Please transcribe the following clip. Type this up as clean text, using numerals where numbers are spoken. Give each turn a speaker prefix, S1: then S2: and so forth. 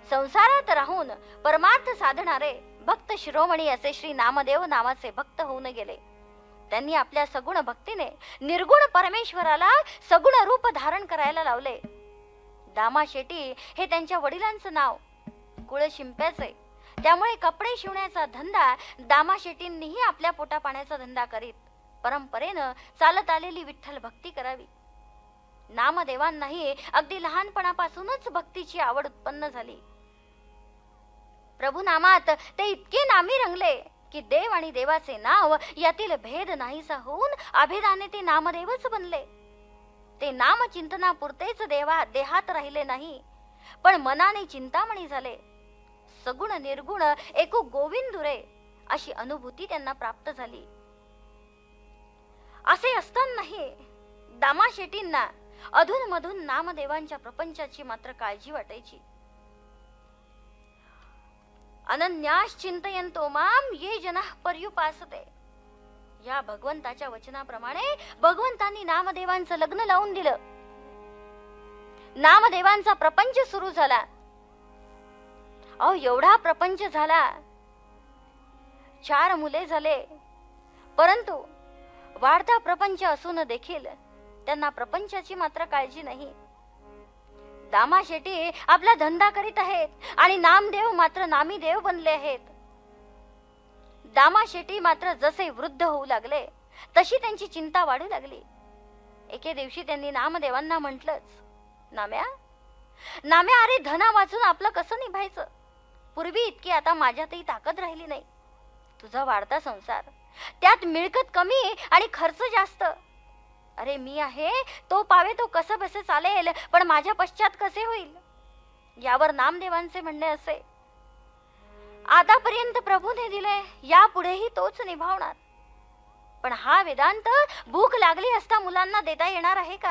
S1: संसारात राहून परमार्थ साधणारे भक्त शिरोमणी असे श्री नामदेव नावाचे भक्त होऊन गेले. त्यांनी आपल्या सगुण भक्तीने निर्गुण परमेश्वराला सगुण रूप धारण करायला लावले. दामा शेट्टी हे त्यांच्या वडिलांचं नाव. कुळ शिंप्याचे, त्यामुळे कपडे शिवण्याचा धंदा दामा शेट्टींनीही आपल्या पोटा पाण्याचा धंदा करीत परंपरेनं चालत आलेली विठ्ठल भक्ती करावी. नामदेवांनाही अगदी लहानपणापासूनच भक्तीची आवड उत्पन्न झाली. प्रभू नामात ते इतके नामी रंगले की देव आणि देवाचे नाव यातील भेद नाहीसा होऊन अभेदाने ते नामदेवच बनले. ते नाम चिंतनापुरतेच देहात राहिले नाही, पण मनाने चिंतामणी झाले. सगुण निर्गुण एकू गोविंदुरे अशी अनुभूती त्यांना प्राप्त झाली. असे असतानाही दामा शेट्टींना अधूनमधून नामदेवांच्या प्रपंचाची मात्र काळजी वाटायची. अनन्यास चिंतयन्तो माम ये जनाः पर्युपासते, या भगवंताच्या वचनाप्रमाणे भगवंतांनी नामदेवांचं लग्न लावून दिलं. नामदेवांचा प्रपंच सुरू झाला. अहो, एवढा प्रपंच झाला. 4 मुले झाले, परंतु वाढता प्रपंच असून देखील त्यांना प्रपंचाची मात्र काळजी नाही. दामा शेट्टी आपला धंदा करीत आहेत आणि नामदेव मात्र नामी देव बनले आहेत. दामा शेट्टी मात्र जसे वृद्ध होऊ लागले तशी त्यांची चिंता वाढू लागली. एके दिवशी त्यांनी नामदेवांना म्हटलंच, नाम्या नाम्या, अरे धना वाचून आपलं कसं निभायचं? पूर्वी इतकी आता माझ्यातही ताकद राहिली नाही. तुझा वाढता संसार, त्यात मिळकत कमी आणि खर्च जास्त. अरे मी आहे तो पावे तो कसं बसे चालेल, पण माझ्या पश्चात कसे होईल? यावर नामदेवांचे म्हणणे असे, आतापर्यंत प्रभूने दिले, यापुढेही तोच निभावणार. पण हा वेदांत भूक लागली असता मुलांना देता येणार आहे का?